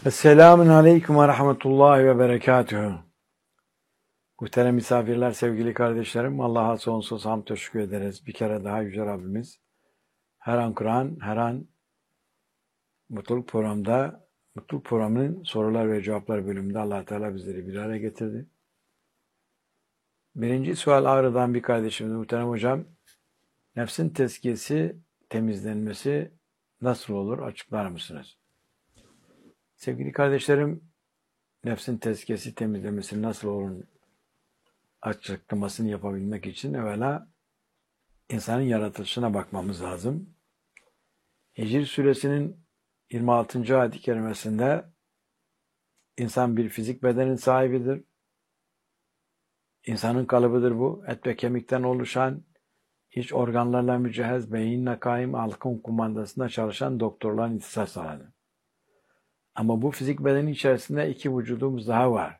Esselamun Aleyküm ve Rahmetullahi ve Berekatühü. Muhterem misafirler, sevgili kardeşlerim, Allah'a sonsuz hamd teşekkür ederiz. Bir kere daha Yüce Rabbimiz her an Kur'an, her an Mutluluk Programı'nda, Mutluluk Programı'nın sorular ve cevaplar bölümünde Allah Teala bizleri bir araya getirdi. Birinci sual Ağrı'dan bir kardeşimiz, muhterem hocam, nefsin tezkiyesi, temizlenmesi nasıl olur, açıklar mısınız? Sevgili kardeşlerim, nefsin tezkiyesi, temizlemesi nasıl olur açıklamasını yapabilmek için evvela insanın yaratılışına bakmamız lazım. Hicr suresinin 26. ayet-i kerimesinde insan bir fizik bedenin sahibidir. İnsanın kalıbıdır bu. Et ve kemikten oluşan, iç organlarla mücehhez, beyinle kaim, halkın kumandasında çalışan doktorların ihtisas alanı. Ama bu fizik bedenin içerisinde iki vücudumuz daha var.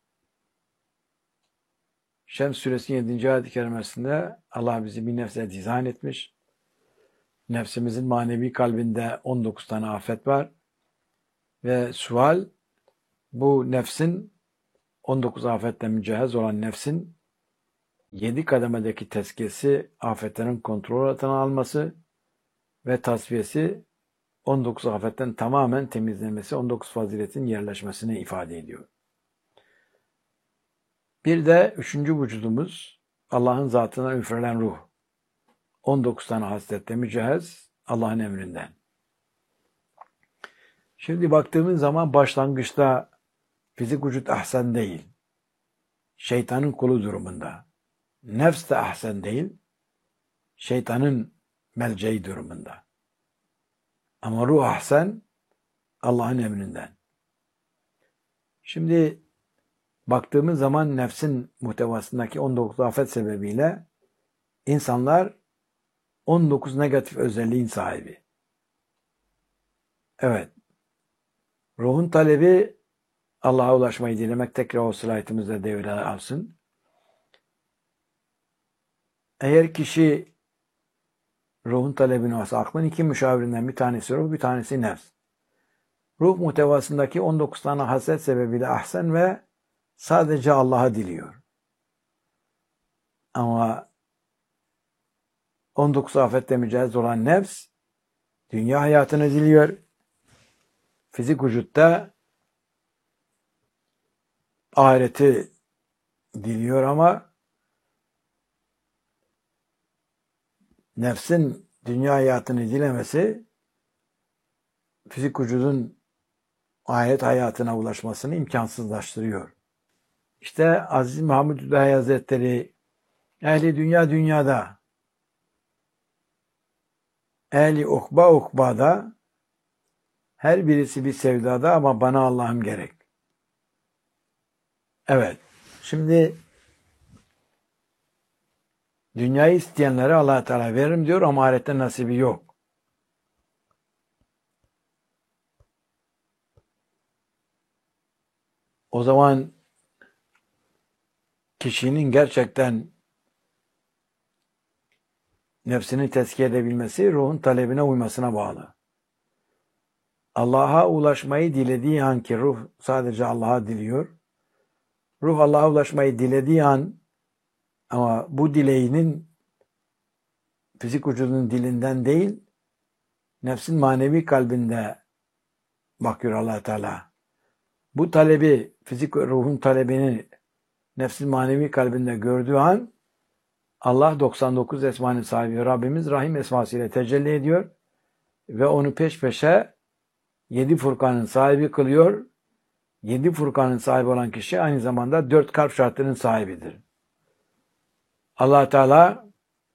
Şems suresinin 7. ayet-i kerimesinde Allah bizi bir nefse dizayn etmiş. Nefsimizin manevi kalbinde 19 tane afet var. Ve sual, bu nefsin 19 afetle mücehhez olan nefsin 7 kademedeki tezkiyesi, afetlerin kontrol altına alması ve tasfiyesi 19 afetten tamamen temizlenmesi, 19 faziletin yerleşmesini ifade ediyor. Bir de üçüncü vücudumuz Allah'ın zatına üfrelen ruh. 19 tane hasletle mücehhez Allah'ın emrinden. Şimdi baktığımız zaman başlangıçta fizik vücut ahsen değil. Şeytanın kulu durumunda. Nefs de ahsen değil. Şeytanın melceği durumunda. Ama ruh ahsen Allah'ın emrinden. Şimdi baktığımız zaman nefsin muhtevasındaki 19 afet sebebiyle insanlar 19 negatif özelliğin sahibi. Evet. Ruhun talebi Allah'a ulaşmayı dilemek, tekrar o slaytımızda devreye alsın. Eğer kişi ruhun talebini varsa, aklın iki müşavirinden bir tanesi ruh, bir tanesi nefs. Ruh muhtevasındaki 19 tane hasret sebebiyle ahsen ve sadece Allah'a diliyor. Ama 19 afette mücehhez olan nefs, dünya hayatını diliyor. Fizik vücutta ahireti diliyor ama nefsin dünya hayatını dilemesi fizik vücudun ahiret hayatına ulaşmasını imkansızlaştırıyor. İşte Aziz Mahmud Hüdayi Hazretleri ehli dünya dünyada, ehli ukba ukbada, her birisi bir sevdada ama bana Allah'ım gerek. Evet. Şimdi dünyayı isteyenlere Allah Teala veririm diyor ama ahirette nasibi yok. O zaman kişinin gerçekten nefsini tezkiye edebilmesi ruhun talebine uymasına bağlı. Allah'a ulaşmayı dilediği an ki ruh sadece Allah'a diliyor. Ruh Allah'a ulaşmayı dilediği an ama bu dileğinin fizik vücudun dilinden değil, nefsin manevi kalbinde bakıyor Allah Teala. Bu talebi, fizik ruhun talebini nefsin manevi kalbinde gördüğü an Allah 99 esmanın sahibi Rabbimiz Rahim esmasıyla tecelli ediyor ve onu peş peşe 7 Furkan'ın sahibi kılıyor. 7 Furkan'ın sahibi olan kişi aynı zamanda 4 kalp şartının sahibidir. Allah Teala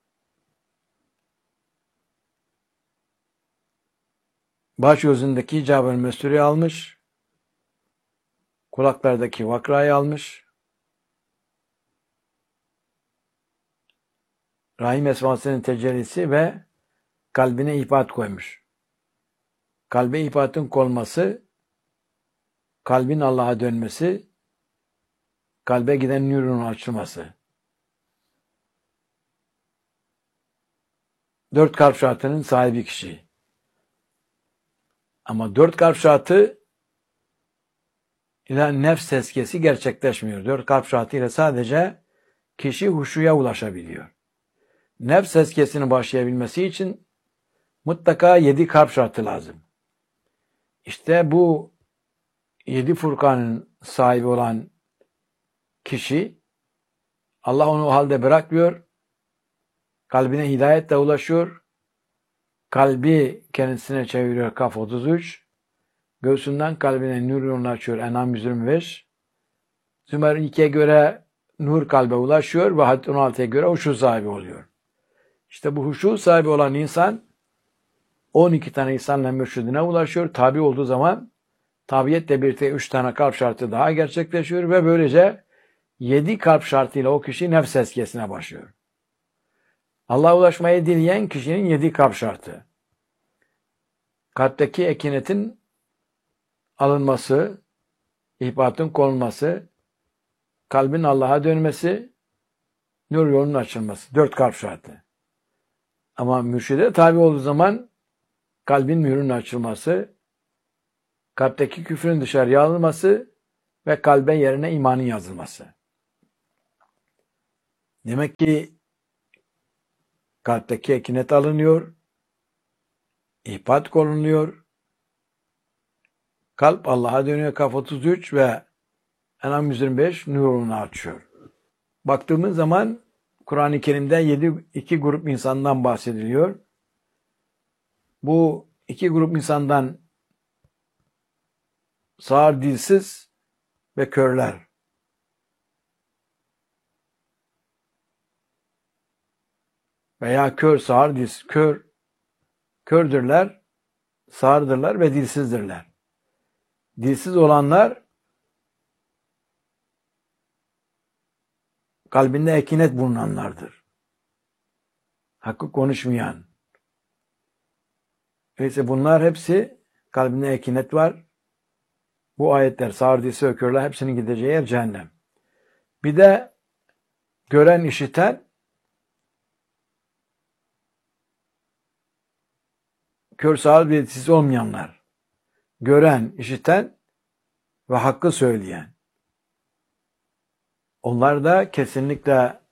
baş gözündeki icab-ı mesturayı almış, kulaklardaki vakrayı almış, Rahim esmasının tecellisi ve kalbine ihbat koymuş. Kalbe ihbatın konması, kalbin Allah'a dönmesi, kalbe giden nurun açılması. 4 kalp şartının sahibi kişi. Ama 4 kalp şartı ile nefs tezkiyesi gerçekleşmiyor. 4 kalp şartı ile sadece kişi huşuya ulaşabiliyor. Nefs tezkiyesinin başlayabilmesi için mutlaka 7 kalp şartı lazım. İşte bu 7 Furkan'ın sahibi olan kişi, Allah onu o halde bırakmıyor, kalbine hidayetle ulaşıyor, kalbi kendisine çeviriyor Kaf 33, göğsünden kalbine nur yolunu açıyor En'am 125, Zümer 2'ye göre nur kalbe ulaşıyor ve Hadid 16'ya göre huşu sahibi oluyor. İşte bu huşu sahibi olan insan 12 tane insanla mürşidine ulaşıyor. Tabi olduğu zaman tabiyetle birlikte 3 tane kalp şartı daha gerçekleşiyor ve böylece 7 kalp şartıyla o kişi nefs tezkiyesine başlıyor. Allah'a ulaşmayı dileyen kişinin 7 kalp şartı. Kalpteki ekinetin alınması, ihbatın konulması, kalbin Allah'a dönmesi, nur yolunun açılması. 4 kalp şartı. Ama mürşide tabi olduğu zaman kalbin mührünün açılması, kalpteki küfrün dışarıya alınması ve kalbe yerine imanın yazılması. Demek ki kalpteki ekinet alınıyor, ihbat konuluyor, kalp Allah'a dönüyor Kaf 33 ve En'am 125 nurunu açıyor. Baktığımız zaman Kur'an-ı Kerim'de 2 grup insandan bahsediliyor. Bu 2 grup insandan sağır, dilsiz ve körler. Veya kör, sağır, dilsiz, kördürler, sağırdırlar ve dilsizdirler. Dilsiz olanlar kalbinde ekinet bulunanlardır. Hakkı konuşmayan. Öyleyse bunlar hepsi kalbinde ekinet var. Bu ayetler sağır, dilsiz ve körler hepsinin gideceği yer cehennem. Bir de gören, işiten, kör, sağır, dilsiz olmayanlar. Gören, işiten ve hakkı söyleyen. Onlar da kesinlikle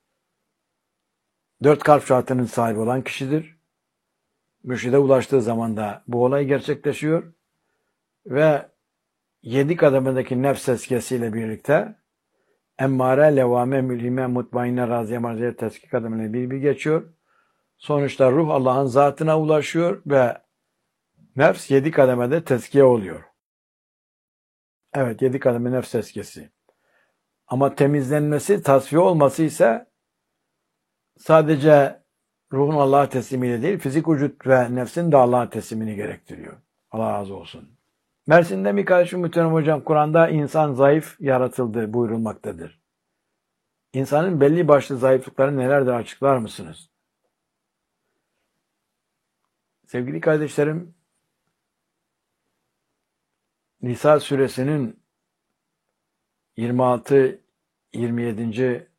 4 kalp şartının sahibi olan kişidir. Mürşide ulaştığı zaman da bu olay gerçekleşiyor. Ve 7 kademedeki nefs tezkiyesiyle birlikte emmare, levame, mülhime, mutmainne, raziye, marziye tezkiye kademine bir geçiyor. Sonuçta ruh Allah'ın zatına ulaşıyor ve nefs 7 kademede tezkiye oluyor. Evet, 7 kademe nefs tezkiyesi. Ama temizlenmesi, tasfiye olması ise sadece ruhun Allah'a teslimiyle değil, fizik vücut ve nefsin de Allah'a teslimini gerektiriyor. Allah razı olsun. Mersin'de bir kardeşim Muhterem Hocam, Kur'an'da insan zayıf yaratıldı buyurulmaktadır. İnsanın belli başlı zayıflıkları nelerdir açıklar mısınız? Sevgili kardeşlerim, Nisa suresinin 26-27.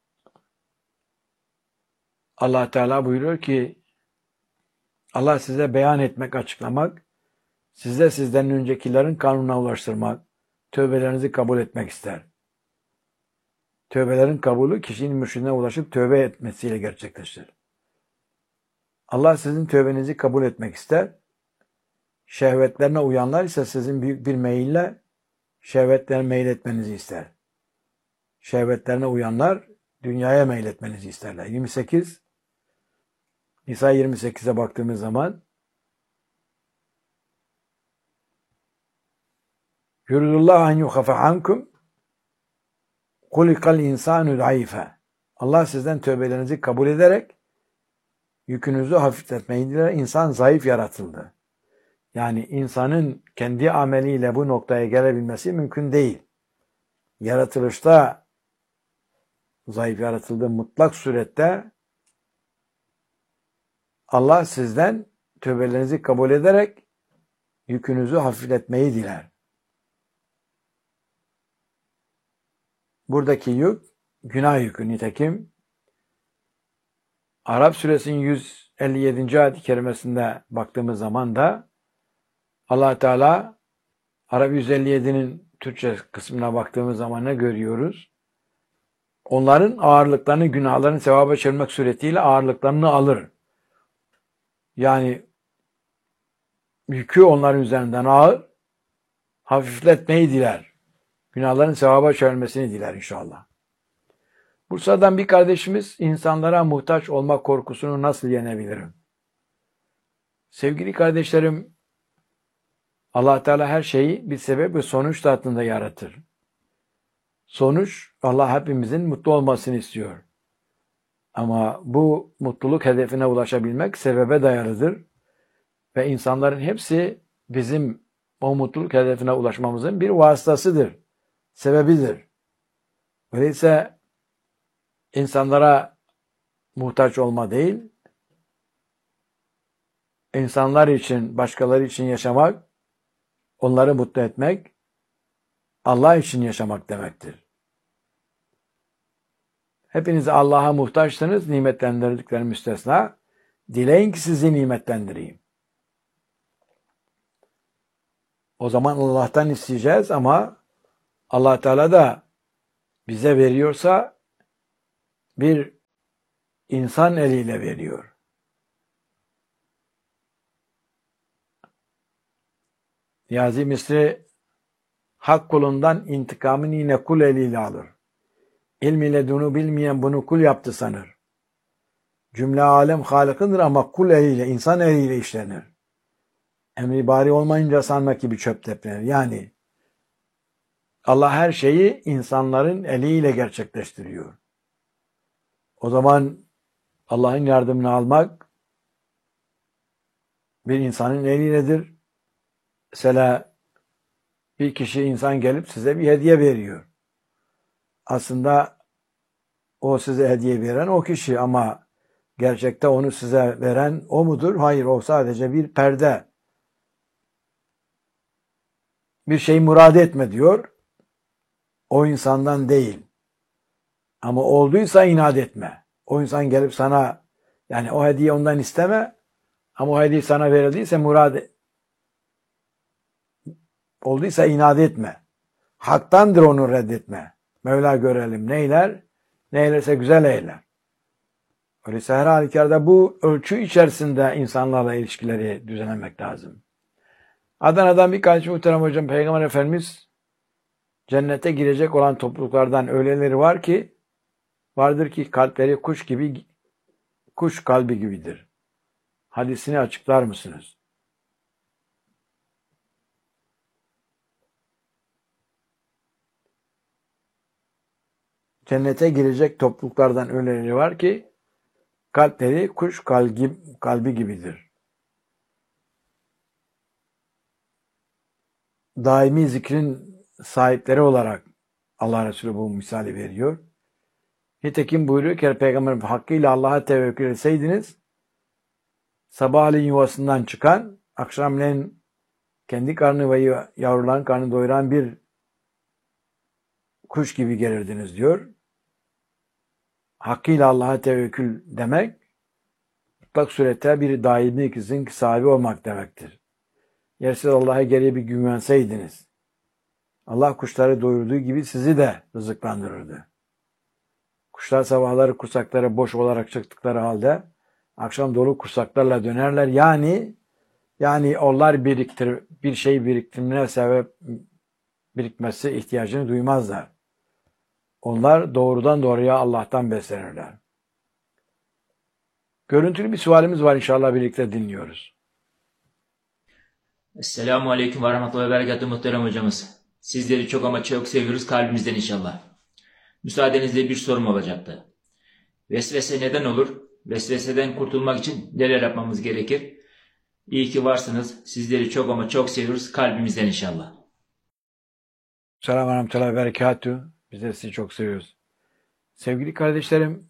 Allah Teala buyuruyor ki Allah size beyan etmek, açıklamak, size sizden öncekilerin kanununa ulaştırmak, tövbelerinizi kabul etmek ister. Tövbelerin kabulü kişinin mürşidine ulaşıp tövbe etmesiyle gerçekleşir. Allah sizin tövbenizi kabul etmek ister. Şehvetlerine uyanlar ise sizin büyük bir meyille şehvetlerine meyletmenizi ister. Şehvetlerine uyanlar dünyaya meyletmenizi isterler. 28 Nisa 28'e baktığımız zaman Yuridullahu en yuhafe ankum kulikal insanu zayıfe. Allah sizden tövbelerinizi kabul ederek yükünüzü hafifletmeyi diler. İnsan zayıf yaratıldı. Yani insanın kendi ameliyle bu noktaya gelebilmesi mümkün değil. Yaratılışta zayıf yaratıldığı mutlak surette Allah sizden tövbelerinizi kabul ederek yükünüzü hafifletmeyi diler. Buradaki yük günah yükü. Nitekim Arap suresinin 157. ayet-i kerimesinde baktığımız zaman da Allah Teala Arap 157'nin Türkçe kısmına baktığımız zaman ne görüyoruz? Onların ağırlıklarını, günahlarını sevaba çevirmek suretiyle ağırlıklarını alır. Yani yükü onların üzerinden ağır, hafifletmeyi diler. Günahların sevaba çevirmesini diler inşallah. Bursa'dan bir kardeşimiz, insanlara muhtaç olma korkusunu nasıl yenebilirim? Sevgili kardeşlerim, Allah Teala her şeyi bir sebep ve sonuç tahtında yaratır. Sonuç, Allah hepimizin mutlu olmasını istiyor. Ama bu mutluluk hedefine ulaşabilmek sebebe dayalıdır. Ve insanların hepsi bizim o mutluluk hedefine ulaşmamızın bir vasıtasıdır, sebebidir. Öyleyse insanlara muhtaç olma değil, insanlar için, başkaları için yaşamak, onları mutlu etmek, Allah için yaşamak demektir. Hepiniz Allah'a muhtaçsınız, nimetlendirdikleri müstesna. Dileyin ki sizi nimetlendireyim. O zaman Allah'tan isteyeceğiz ama Allah Teala da bize veriyorsa bir insan eliyle veriyor. Niyazi Misri hak kulundan intikamını yine kul eliyle alır. İlm ile dunu bilmeyen bunu kul yaptı sanır. Cümle alem Halık'ındır ama kul eliyle, insan eliyle işlenir. Emri bari olmayınca sanmak gibi çöp teplenir. Yani Allah her şeyi insanların eliyle gerçekleştiriyor. O zaman Allah'ın yardımını almak bir insanın eliyledir. Mesela bir kişi insan gelip size bir hediye veriyor. Aslında o size hediye veren o kişi ama gerçekte onu size veren o mudur? Hayır, o sadece bir perde. Bir şey murad etme diyor. O insandan değil. Ama olduysa inat etme. O insan gelip sana, yani o hediye ondan isteme ama o hediye sana verildiyse murad olduysa inat etme. Haktandır onu reddetme. Mevla görelim neyler? Neylerse güzel eyler. Öyleyse her halükarda bu ölçü içerisinde insanlarla ilişkileri düzenlemek lazım. Adana'dan bir kardeşim muhterem hocam, Peygamber Efendimiz cennete girecek olan topluluklardan öyleleri vardır ki kalpleri kuş kalbi gibidir. Hadisini açıklar mısınız? Cennete girecek topluluklardan öyleleri var ki kalpleri kuş kalbi gibidir. Daimi zikrin sahipleri olarak Allah Resulü bu misali veriyor. Nitekim buyuruyor ki Peygamber hakkıyla Allah'a tevekkül etseydiniz sabahleyin yuvasından çıkan, akşamleyin kendi karnı ve yavruların karnını doyuran bir kuş gibi gelirdiniz diyor. Hakkıyla Allah'a tevekkül demek, mutlak surette bir daimi ikizin sahibi olmak demektir. Yersiz Allah'a geriye bir güvenseydiniz, Allah kuşları doyurduğu gibi sizi de rızıklandırırdı. Kuşlar sabahları kursakları boş olarak çıktıkları halde akşam dolu kursaklarla dönerler. Yani onlar bir şey biriktirmeye sebep birikmesi ihtiyacını duymazlar. Onlar doğrudan doğruya Allah'tan beslenirler. Görüntülü bir sualimiz var, inşallah birlikte dinliyoruz. Esselamu Aleyküm ve Rahmetullahi ve Berekatuhu muhterem hocamız. Sizleri çok ama çok seviyoruz kalbimizden inşallah. Müsaadenizle bir sorum olacaktı. Vesvese neden olur? Vesveseden kurtulmak için neler yapmamız gerekir? İyi ki varsınız. Sizleri çok ama çok seviyoruz kalbimizden inşallah. Selamun Aleyküm ve Berekatuhu. Biz de sizi çok seviyoruz. Sevgili kardeşlerim,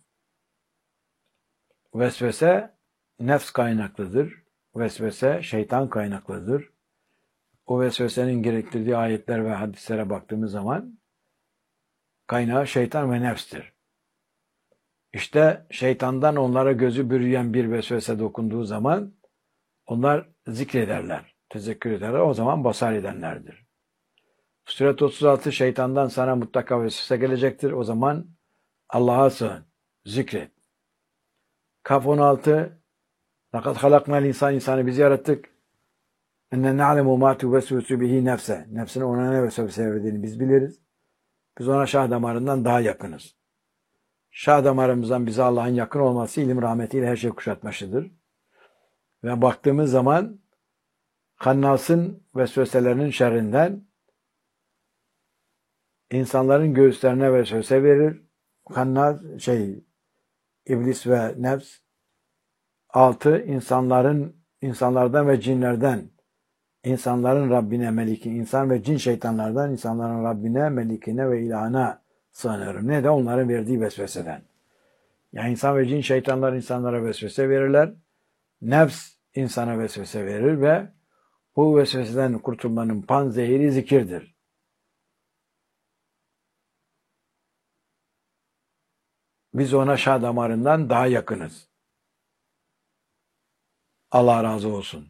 vesvese nefs kaynaklıdır. Vesvese şeytan kaynaklıdır. O vesvesenin gerektirdiği ayetler ve hadislere baktığımız zaman kaynağı şeytan ve nefstir. İşte şeytandan onlara gözü bürüyen bir vesvese dokunduğu zaman onlar zikrederler, tezekkür ederler. O zaman basar edenlerdir. Fussilet 36 şeytandan sana mutlaka vesvese gelecektir. O zaman Allah'a sığın. Zikret. Kaf 16 لَقَدْ خَلَقْنَا الْاِنْسَانِ insanı biz yarattık. اَنَّ نَعْلَمُ مَا تُوَسْوِسُ بِهِ nefse. Nefsine ona ne vesvese verdiğini biz biliriz. Biz ona şah damarından daha yakınız. Şah damarımızdan bize Allah'ın yakın olması ilim rahmetiyle her şey kuşatmışıdır. Ve baktığımız zaman Hannas'ın vesveselerinin şerrinden insanların göğüslerine vesvese verir. Hannas iblis ve nefs. 6 insanlardan ve cinlerden insanların Rabbine, Melikine, insan ve cin şeytanlardan insanların Rabbine, Melikine ve ilahına sığınırım. Ne de onların verdiği vesveseden. Yani insan ve cin şeytanlar insanlara vesvese verirler. Nefs insana vesvese verir ve bu vesveseden kurtulmanın panzehiri zikirdir. Biz ona şah damarından daha yakınız. Allah razı olsun.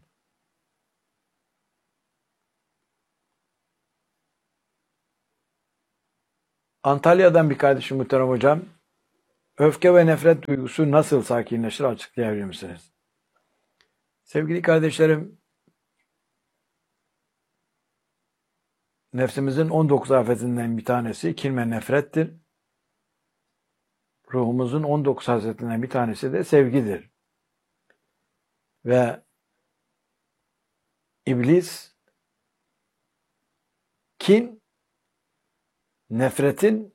Antalya'dan bir kardeşim muhterem hocam, öfke ve nefret duygusu nasıl sakinleşir açıklayabilir misiniz? Sevgili kardeşlerim, nefsimizin 19 afetinden bir tanesi kin ve nefrettir. Ruhumuzun 19 hasretinden bir tanesi de sevgidir. Ve iblis, kin, nefretin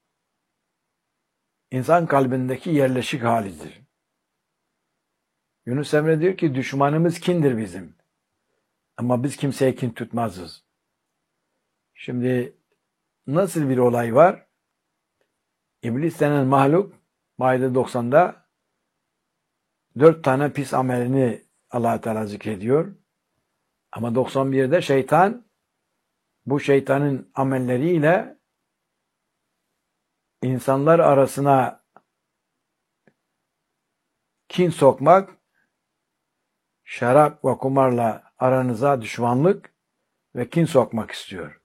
insan kalbindeki yerleşik halidir. Yunus Emre diyor ki düşmanımız kindir bizim. Ama biz kimseye kin tutmazız. Şimdi nasıl bir olay var? İblis denen mahluk Maide 90'da 4 tane pis amelini Allah Teala zikrediyor. Ama 91'de şeytan bu şeytanın amelleriyle insanlar arasına kin sokmak, şarap ve kumarla aranıza düşmanlık ve kin sokmak istiyor.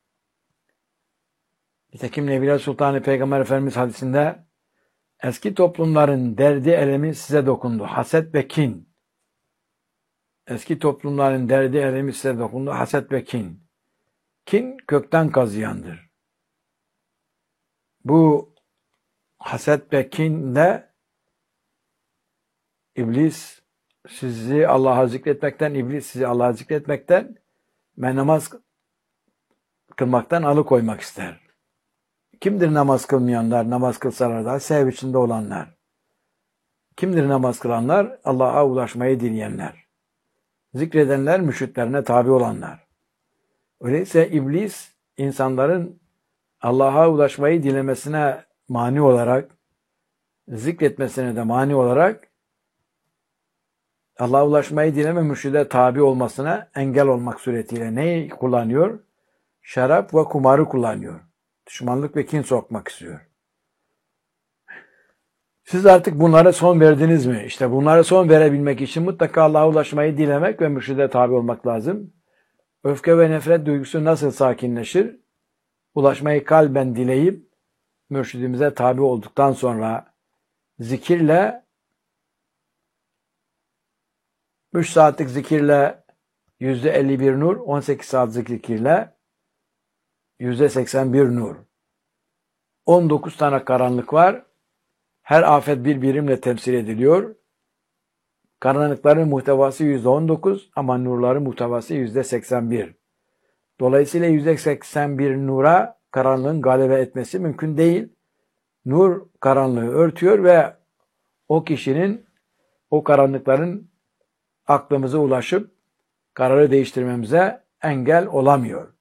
Nitekim Nebiler Sultanı Peygamber Efendimiz hadisinde eski toplumların derdi elemi size dokundu. Haset ve kin. Eski toplumların derdi elemi size dokundu. Haset ve kin. Kin kökten kazıyandır. Bu haset ve kinle iblis sizi Allah'a zikretmekten, iblis sizi Allah'a zikretmekten ve namaz kılmaktan alıkoymak ister. Kimdir namaz kılmayanlar, namaz kılsalar da sev içinde olanlar? Kimdir namaz kılanlar? Allah'a ulaşmayı dileyenler. Zikredenler, mürşitlerine tabi olanlar. Öyleyse iblis insanların Allah'a ulaşmayı dilemesine mani olarak, zikretmesine de mani olarak Allah'a ulaşmayı dileme mürşide tabi olmasına engel olmak suretiyle neyi kullanıyor? Şarap ve kumarı kullanıyor. Düşmanlık ve kin sokmak istiyor. Siz artık bunlara son verdiniz mi? İşte bunlara son verebilmek için mutlaka Allah'a ulaşmayı dilemek ve mürşide tabi olmak lazım. Öfke ve nefret duygusu nasıl sakinleşir? Ulaşmayı kalben dileyip mürşidimize tabi olduktan sonra zikirle 3 saatlik zikirle %51 nur, 18 saat zikirle %81 nur. 19 tane karanlık var. Her afet bir birimle temsil ediliyor. Karanlıkların muhtevası %19 ama nurların muhtevası %81. Dolayısıyla %81 nura karanlığın galebe etmesi mümkün değil. Nur karanlığı örtüyor ve o kişinin, o karanlıkların aklımıza ulaşıp kararı değiştirmemize engel olamıyor.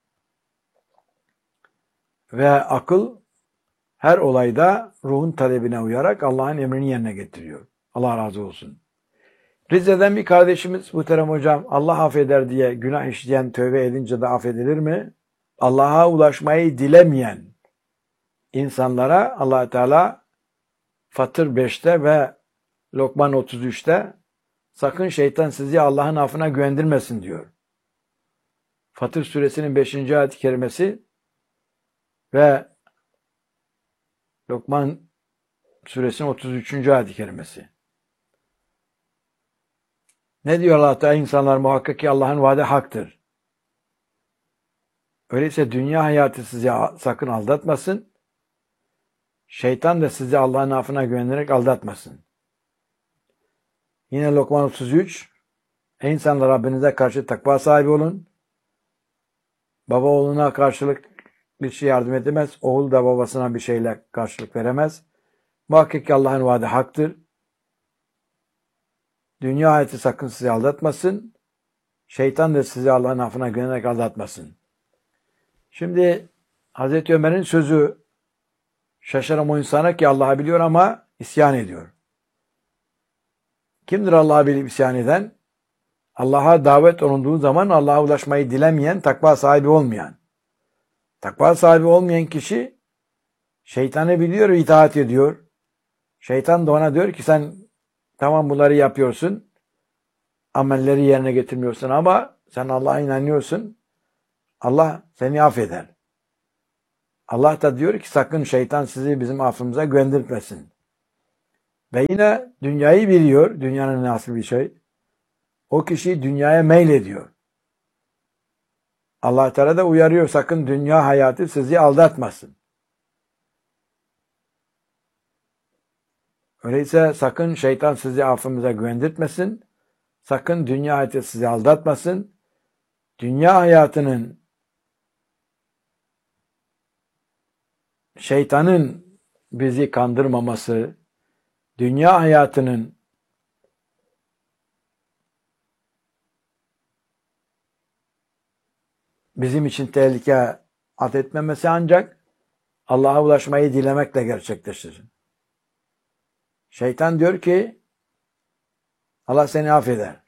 Ve akıl her olayda ruhun talebine uyarak Allah'ın emrini yerine getiriyor. Allah razı olsun. Rize'den bir kardeşimiz muhterem hocam, Allah affeder diye günah işleyen tövbe edince de affedilir mi? Allah'a ulaşmayı dilemeyen insanlara Allah Teala Fatır 5'te ve Lokman 33'te sakın şeytan sizi Allah'ın affına güvendirmesin diyor. Fatır suresinin 5. ayet-i kerimesi Ve Lokman suresinin 33. ayet-i kerimesi. Ne diyor Allah Teala? İnsanlar muhakkak ki Allah'ın vaadi haktır. Öyleyse dünya hayatı sizi sakın aldatmasın. Şeytan da sizi Allah'ın affına güvenerek aldatmasın. Yine Lokman 33. Ey insanlar, Rabbinize karşı takva sahibi olun. Baba oğluna karşılık bir şey yardım edemez. Oğul da babasına bir şeyle karşılık veremez. Muhakkak ki Allah'ın vaadi haktır. Dünya hayatı sakın sizi aldatmasın. Şeytan da sizi Allah'ın affına güvenerek aldatmasın. Şimdi Hazreti Ömer'in sözü, şaşırım o insana ki Allah'ı biliyor ama isyan ediyor. Kimdir Allah'ı bilip isyan eden? Allah'a davet olunduğu zaman Allah'a ulaşmayı dilemeyen, takva sahibi olmayan. Takva sahibi olmayan kişi şeytanı biliyor ve itaat ediyor. Şeytan da ona diyor ki sen tamam bunları yapıyorsun, amelleri yerine getirmiyorsun ama sen Allah'a inanıyorsun. Allah seni affeder. Allah da diyor ki sakın şeytan sizi bizim affımıza güvendirtmesin. Ve yine dünyayı biliyor. Dünyanın nasıl bir şey. O kişi dünyaya meylediyor. Allah Teala da uyarıyor. Sakın dünya hayatı sizi aldatmasın. Öyleyse sakın şeytan sizi affımıza güvendirtmesin. Sakın dünya hayatı sizi aldatmasın. Dünya hayatının, şeytanın bizi kandırmaması, dünya hayatının bizim için tehlike at etmemesi ancak Allah'a ulaşmayı dilemekle gerçekleşir. Şeytan diyor ki Allah seni affeder.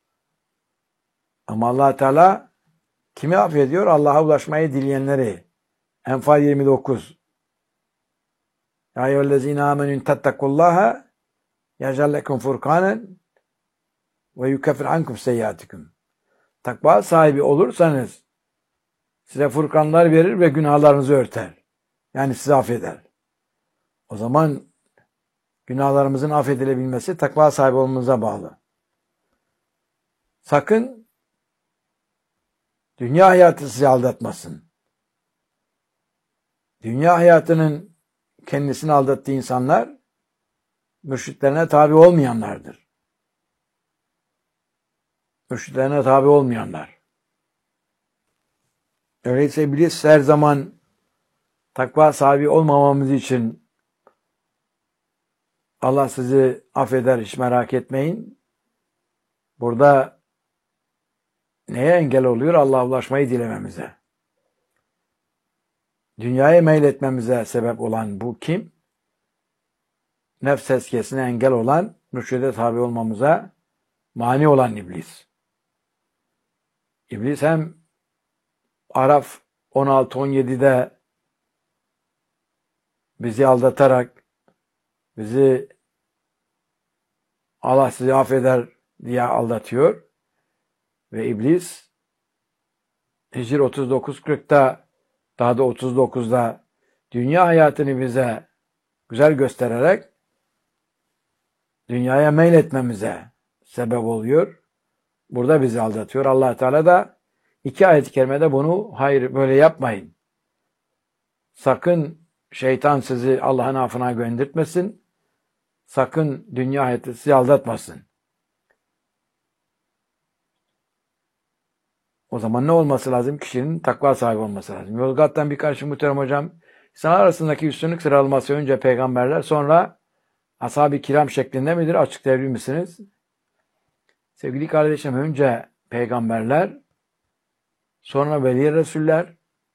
Ama Allah Teala kimi affediyor? Allah'a ulaşmayı dileyenleri. Enfal 29. Ya eyyühellezine amenü tettakullaha yec'al lekum furkanen ve yukeffir ankum seyyiatikum. Takva sahibi olursanız size furkanlar verir ve günahlarınızı örter. Yani sizi affeder. O zaman günahlarımızın affedilebilmesi takva sahibi olmamıza bağlı. Sakın dünya hayatı sizi aldatmasın. Dünya hayatının kendisini aldattığı insanlar mürşitlerine tabi olmayanlardır. Mürşitlerine tabi olmayanlar. Öyleyse iblis her zaman takva sahibi olmamamız için Allah sizi affeder, hiç merak etmeyin. Burada neye engel oluyor? Allah'a ulaşmayı dilememize. Dünyaya meyletmemize sebep olan bu kim? Nefs tezkiyesine engel olan, mürşide tabi olmamıza mani olan iblis. İblis hem Araf 16-17'de bizi aldatarak, bizi Allah sizi affeder diye aldatıyor. Ve iblis Hicr 39-40'da, daha da 39'da dünya hayatını bize güzel göstererek dünyaya meyletmemize sebep oluyor. Burada bizi aldatıyor. Allah Teala da 2 ayet-i kerimede bunu hayır böyle yapmayın. Sakın şeytan sizi Allah'ın affına göndertmesin. Sakın dünya hayatı sizi aldatmasın. O zaman ne olması lazım? Kişinin takva sahibi olması lazım. Yozgat'tan bir karşı muhterem hocam, İnsanlar arasındaki üstünlük sıralaması önce peygamberler, sonra ashab-ı kiram şeklinde midir? Açıklayabilir misiniz? Sevgili kardeşim, önce peygamberler, sonra veli resuller,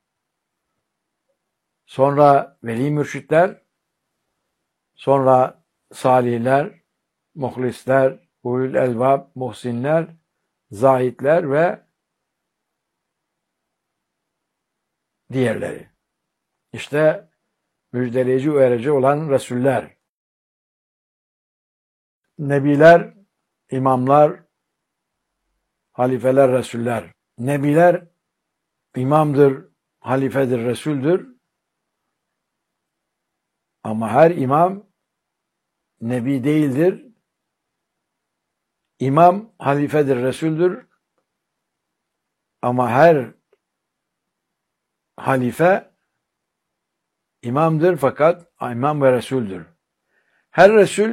sonra veli mürşitler, sonra salihler, muhlisler, ulul elbab, muhsinler, zahitler ve diğerleri. İşte müjdeleyici, uyarıcı olan resuller, nebiler, imamlar, halifeler, resuller. Nebiler imamdır, halifedir, resuldür. Ama her imam nebi değildir. İmam halifedir, resuldür. Ama her halife imamdır fakat imam ve resuldür. Her resul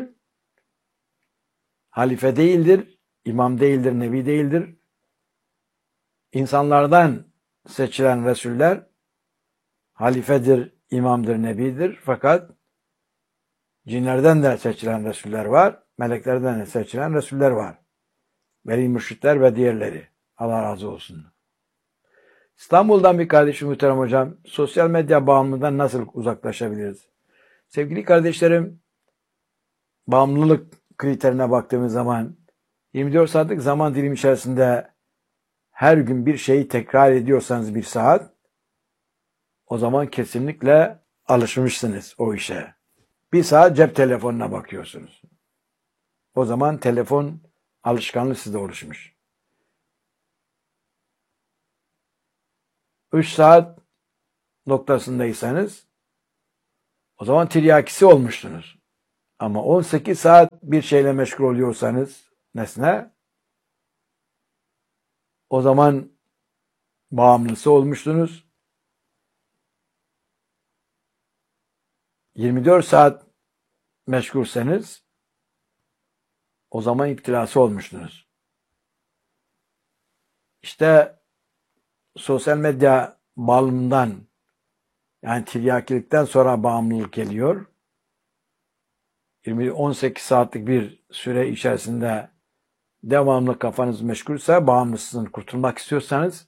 halife değildir, imam değildir, nebi değildir. İnsanlardan seçilen resuller halifedir, imamdır, nebidir. Fakat cinlerden de seçilen resuller var, meleklerden de seçilen resuller var. Veli mürşitler ve diğerleri. Allah razı olsun. İstanbul'dan bir kardeşim muhterem hocam, sosyal medya bağımlılığından nasıl uzaklaşabiliriz? Sevgili kardeşlerim, bağımlılık kriterine baktığımız zaman 24 saatlik zaman dilimi içerisinde her gün bir şeyi tekrar ediyorsanız 1 saat, o zaman kesinlikle alışmışsınız o işe. 1 saat cep telefonuna bakıyorsunuz. O zaman telefon alışkanlığı sizde oluşmuş. 3 saat noktasındaysanız o zaman tiryakisi olmuşsunuz. Ama 18 saat bir şeyle meşgul oluyorsanız nesne, o zaman bağımlısı olmuşsunuz. 24 saat meşgulseniz o zaman iptilası olmuşsunuz. İşte sosyal medya bağımlılığından, yani tiryakilikten sonra bağımlılık geliyor. 18 saatlik bir süre içerisinde devamlı kafanız meşgulse, bağımlısınız, kurtulmak istiyorsanız,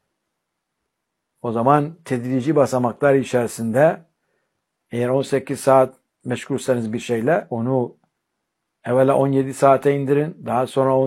o zaman tedrici basamaklar içerisinde eğer 18 saat meşgulseniz bir şeyle, onu evvela 17 saate indirin, daha sonra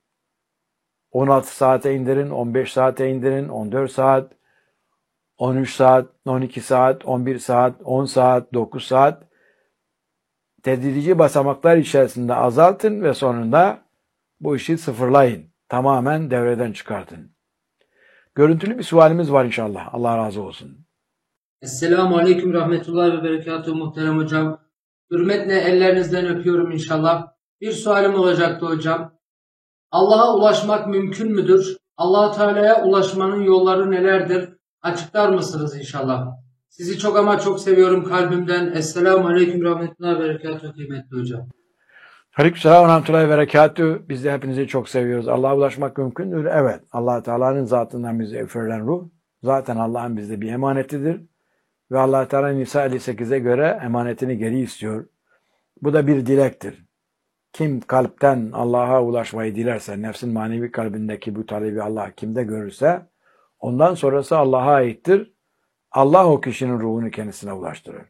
16 saate indirin, 15 saate indirin, 14 saat, 13 saat, 12 saat, 11 saat, 10 saat, 9 saat tedrici basamaklar içerisinde azaltın ve sonunda bu işi sıfırlayın. Tamamen devreden çıkartın. Görüntülü bir sualimiz var inşallah. Allah razı olsun. Esselamu Aleyküm Rahmetullahi ve Berekatuhu muhterem hocam. Hürmetle ellerinizden öpüyorum inşallah. Bir sualim olacaktı hocam. Allah'a ulaşmak mümkün müdür? Allah Teala'ya ulaşmanın yolları nelerdir? Açıklar mısınız inşallah? Sizi çok ama çok seviyorum kalbimden. Esselamu Aleyküm Rahmetullahi ve Berekatuhu kıymetli hocam. Aleykümselam ve rahmetullahi ve berekatühü. Biz de hepinizi çok seviyoruz. Allah'a ulaşmak mümkündür. Evet. Allah Teala'nın zatından bize üfürülen ruh zaten Allah'ın bizde bir emanetidir. Ve Allah Teala Nisa 58'e göre emanetini geri istiyor. Bu da bir dilektir. Kim kalpten Allah'a ulaşmayı dilerse, nefsin manevi kalbindeki bu talebi Allah kimde görürse, ondan sonrası Allah'a aittir. Allah o kişinin ruhunu kendisine ulaştırır.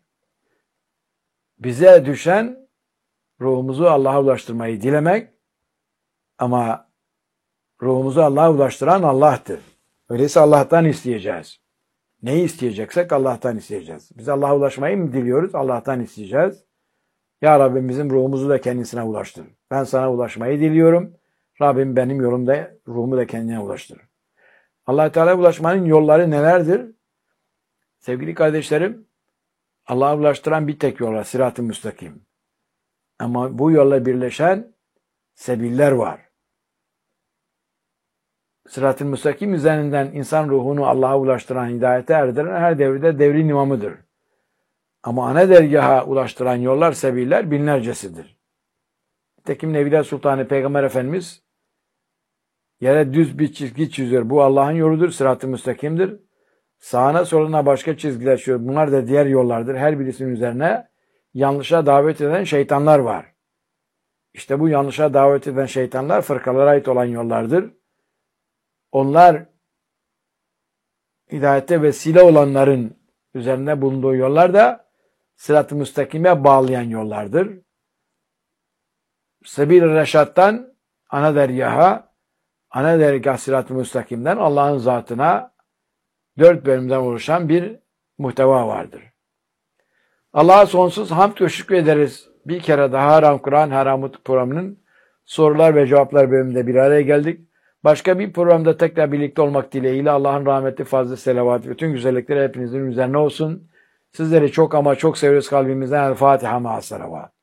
Bize düşen ruhumuzu Allah'a ulaştırmayı dilemek, ama ruhumuzu Allah'a ulaştıran Allah'tır. Öyleyse Allah'tan isteyeceğiz. Neyi isteyeceksek Allah'tan isteyeceğiz. Biz Allah'a ulaşmayı mı diliyoruz? Allah'tan isteyeceğiz. Ya Rabbim bizim ruhumuzu da kendisine ulaştır. Ben sana ulaşmayı diliyorum. Rabbim benim yolumda ruhumu da kendine ulaştır. Allah Teala'ya ulaşmanın yolları nelerdir? Sevgili kardeşlerim, Allah'a ulaştıran bir tek yol var, Sırat-ı Müstakim. Ama bu yolla birleşen sebiller var. Sırat-ı Müstakim üzerinden insan ruhunu Allah'a ulaştıran, hidayete erdiren her devirde devrin imamıdır. Ama ana dergaha ulaştıran yollar, sebiller binlercesidir. Nitekim Nebiler Sultanı Peygamber Efendimiz yere düz bir çizgi çiziyor. Bu Allah'ın yoludur, Sırat-ı Müstakim'dir. Sağına soluna başka çizgiler çiziyor. Bunlar da diğer yollardır. Her birisinin üzerine yanlışa davet eden şeytanlar var. İşte bu yanlışa davet eden şeytanlar fırkalara ait olan yollardır. Onlar hidayete vesile olanların üzerinde bulunduğu yollar da Sırat-ı Müstakim'e bağlayan yollardır. Sebil-i Reşat'tan ana dergaha, ana dergah Sırat-ı Müstakim'den Allah'ın zatına 4 bölümden oluşan bir muhteva vardır. Allah'a sonsuz hamd ve şükür ederiz. Bir kere daha Haram Kur'an, Haramut programının sorular ve cevaplar bölümünde bir araya geldik. Başka bir programda tekrar birlikte olmak dileğiyle Allah'ın rahmeti, fazla selavatı, bütün güzellikleri hepinizin üzerine olsun. Sizleri çok ama çok seviyoruz kalbimizden. El Fatiha ma'as salavat.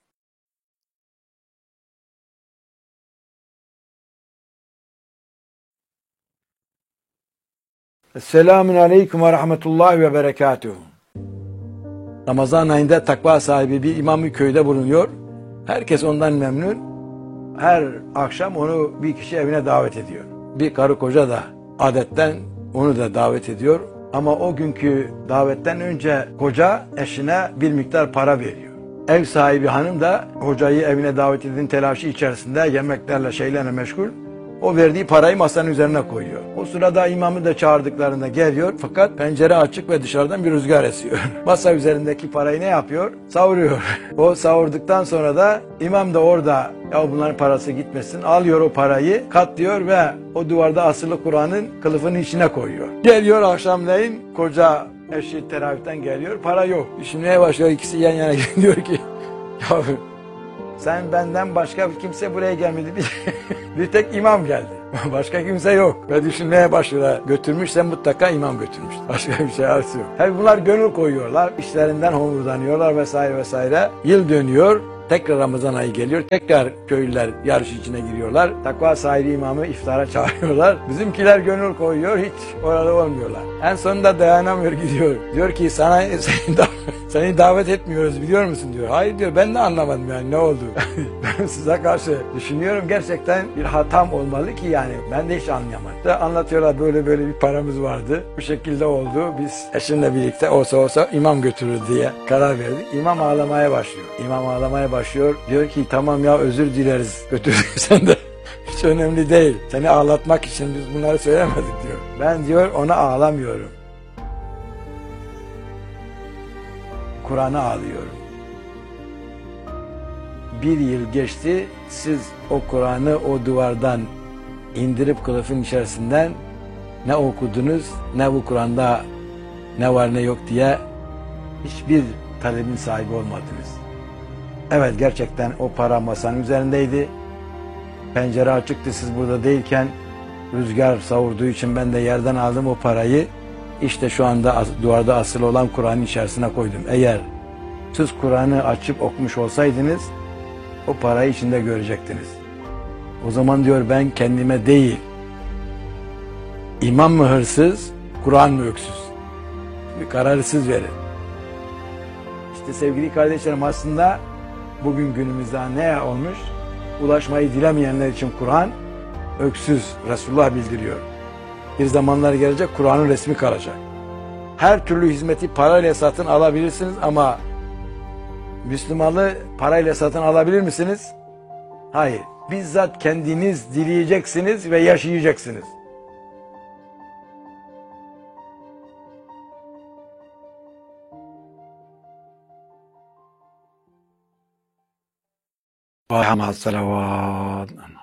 Selamun aleyküm ve rahmetullahi ve berekatuhu. Ramazan ayında takva sahibi bir imam köyde bulunuyor. Herkes ondan memnun. Her akşam onu bir kişi evine davet ediyor. Bir karı koca da adetten onu da davet ediyor. Ama o günkü davetten önce koca eşine bir miktar para veriyor. Ev sahibi hanım da hocayı evine davet edin telaşı içerisinde yemeklerle şeylerle meşgul. O verdiği parayı masanın üzerine koyuyor. O sırada imamı da çağırdıklarında geliyor fakat pencere açık ve dışarıdan bir rüzgar esiyor. Masa üzerindeki parayı ne yapıyor? Savuruyor. O savurduktan sonra da imam da orada ya bunların parası gitmesin alıyor o parayı katlıyor ve o duvarda asılı Kur'an'ın kılıfının içine koyuyor. Geliyor akşamleyin koca eşi teravihten geliyor para yok. Düşünmeye başlıyor ikisi yan yana diyor ki ya sen benden başka kimse buraya gelmedi. Bir tek imam geldi. Başka kimse yok. Ve düşünmeye başlıyor. Götürmüşse mutlaka imam götürmüş. Başka bir şey arası yok. Hep bunlar gönül koyuyorlar. İşlerinden homurdanıyorlar vesaire vesaire. Yıl dönüyor. Tekrar Ramazan ayı geliyor. Tekrar köylüler yarış içine giriyorlar. Takva sahibi imamı iftara çağırıyorlar. Bizimkiler gönül koyuyor. Hiç orada olmuyorlar. En sonunda dayanamıyor gidiyor. Diyor ki seni davet etmiyoruz biliyor musun diyor. Hayır diyor ben de anlamadım yani ne oldu. Ben size karşı düşünüyorum gerçekten bir hatam olmalı ki yani ben de hiç anlayamadım. Anlatıyorlar böyle bir paramız vardı. Bu şekilde oldu. Biz eşimle birlikte olsa imam götürür diye karar verdik. İmam ağlamaya başlıyor. İmam ağlamaya başlıyor. Diyor ki tamam ya özür dileriz götürdüysen de. Hiç önemli değil. Seni ağlatmak için biz bunları söylemedik diyor. Ben diyor ona ağlamıyorum. Kur'an'a ağlıyorum. Bir yıl geçti, siz o Kur'an'ı o duvardan indirip kılıfın içerisinden ne okudunuz, ne bu Kur'an'da ne var ne yok diye hiçbir talebin sahibi olmadınız. Evet gerçekten o para masanın üzerindeydi. Pencere açıktı siz burada değilken rüzgar savurduğu için ben de yerden aldım o parayı. İşte şu anda duvarda asılı olan Kur'an'ın içerisine koydum. Eğer siz Kur'an'ı açıp okumuş olsaydınız o parayı içinde görecektiniz. O zaman diyor ben kendime değil, imam mı hırsız, Kur'an mı öksüz? Bir kararı siz verin. İşte sevgili kardeşlerim aslında bugün günümüzde ne olmuş? Ulaşmayı dilemeyenler için Kur'an öksüz, Resulullah bildiriyor. Bir zamanlar gelecek Kur'an'ın resmi kalacak. Her türlü hizmeti parayla satın alabilirsiniz ama Müslümanlığı parayla satın alabilir misiniz? Hayır. Bizzat kendiniz dileyeceksiniz ve yaşayacaksınız. Vay hamad salavat.